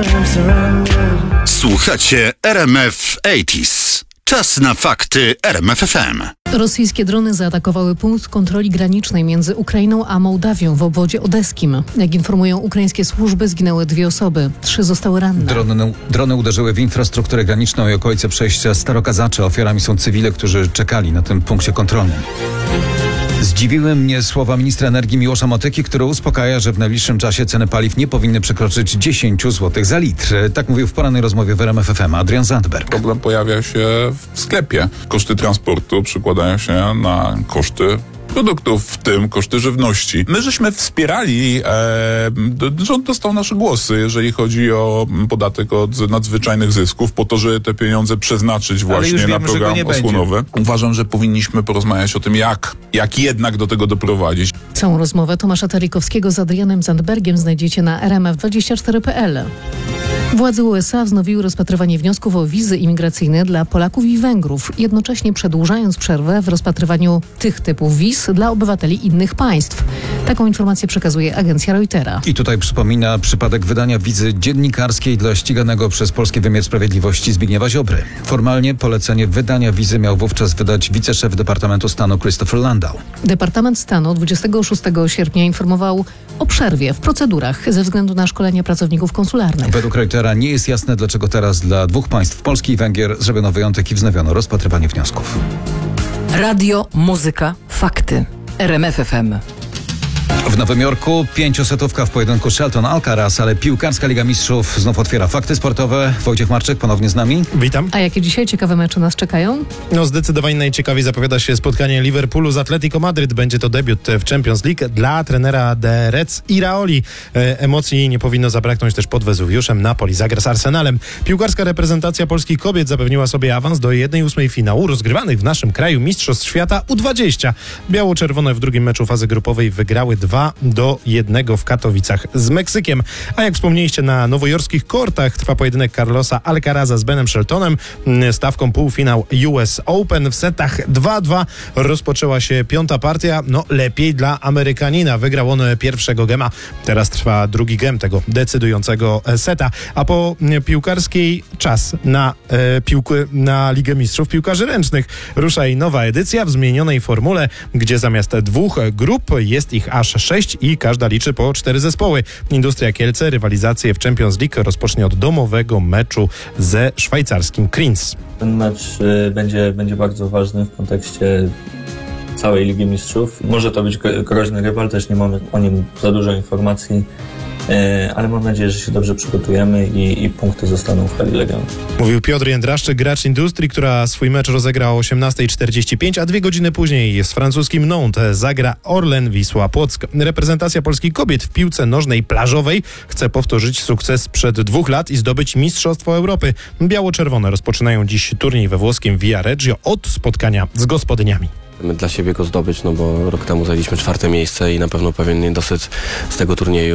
Słuchacie RMF 80s. Czas na fakty RMF FM. Rosyjskie drony zaatakowały punkt kontroli granicznej między Ukrainą a Mołdawią w obwodzie odeskim. Jak informują ukraińskie służby, zginęły 2 osoby, 3 zostały ranne. Drony uderzyły w infrastrukturę graniczną i okolice przejścia Starokazacze. Ofiarami są cywile, którzy czekali na tym punkcie kontrolnym. Zdziwiły mnie słowa ministra energii Miłosza Motyki, który uspokaja, że w najbliższym czasie ceny paliw nie powinny przekroczyć 10 zł za litr. Tak mówił w porannej rozmowie w RMF FM Adrian Zandberg. Problem pojawia się w sklepie. Koszty transportu przekładają się na koszty produktów, w tym koszty żywności. My żeśmy wspierali, rząd dostał nasze głosy, jeżeli chodzi o podatek od nadzwyczajnych zysków, po to, żeby te pieniądze przeznaczyć właśnie na program osłonowy. Uważam, że powinniśmy porozmawiać o tym, jak jednak do tego doprowadzić. Całą rozmowę Tomasza Tarikowskiego z Adrianem Zandbergiem znajdziecie na rmf24.pl. Władze USA wznowiły rozpatrywanie wniosków o wizy imigracyjne dla Polaków i Węgrów, jednocześnie przedłużając przerwę w rozpatrywaniu tych typów wiz dla obywateli innych państw. Taką informację przekazuje agencja Reutera. I tutaj przypomina przypadek wydania wizy dziennikarskiej dla ściganego przez polski wymiar sprawiedliwości Zbigniewa Ziobry. Formalnie polecenie wydania wizy miał wówczas wydać wiceszef Departamentu Stanu Christopher Landau. Departament Stanu 26 sierpnia informował o przerwie w procedurach ze względu na szkolenia pracowników konsularnych. Według Reutera nie jest jasne, dlaczego teraz dla 2 państw, Polski i Węgier, zrobiono wyjątek i wznowiono rozpatrywanie wniosków. Radio, muzyka, fakty. RMF FM. W Nowym Jorku 5-setówka w pojedynku Shelton-Alcaraz, ale piłkarska Liga Mistrzów znów otwiera fakty sportowe. Wojciech Marczyk ponownie z nami. Witam. A jakie dzisiaj ciekawe mecze nas czekają? Zdecydowanie najciekawiej zapowiada się spotkanie Liverpoolu z Atletico Madryt. Będzie to debiut w Champions League dla trenera The Reds Iraoli. Emocji nie powinno zabraknąć też pod Wezuwiuszem. Napoli zagra z Arsenalem. Piłkarska reprezentacja polskich kobiet zapewniła sobie awans do 1/8 finału rozgrywanych w naszym kraju Mistrzostw Świata U20. Biało-czerwone w drugim meczu fazy grupowej wygrały 2-1 w Katowicach z Meksykiem. A jak wspomnieliście, na nowojorskich kortach trwa pojedynek Carlosa Alcaraza z Benem Sheltonem. Stawką półfinał US Open w setach 2-2 rozpoczęła się 5. partia. Lepiej dla Amerykanina. Wygrał on pierwszego gema. Teraz trwa drugi gem tego decydującego seta. A po piłkarskiej czas na Ligę Mistrzów Piłkarzy Ręcznych. Rusza jej nowa edycja w zmienionej formule, gdzie zamiast 2 grup jest ich aż 6 i każda liczy po 4 zespoły. Industria Kielce rywalizację w Champions League rozpocznie od domowego meczu ze szwajcarskim Kriens. Ten mecz będzie bardzo ważny w kontekście całej Ligi Mistrzów. Może to być groźny rywal, też nie mamy o nim za dużo informacji, ale mam nadzieję, że się dobrze przygotujemy i punkty zostaną w hali Legionu. Mówił Piotr Jędraszczyk, gracz Industrii, która swój mecz rozegra o 18:45, a 2 godziny później z francuskim Nantes zagra Orlen Wisła Płock. Reprezentacja polskich kobiet w piłce nożnej plażowej chce powtórzyć sukces sprzed 2 lat i zdobyć Mistrzostwo Europy. Biało-czerwone rozpoczynają dziś turniej we włoskim Viareggio od spotkania z gospodyniami. Chcemy dla siebie go zdobyć, bo rok temu zajęliśmy 4. miejsce i na pewno pewien niedosyt z tego turnieju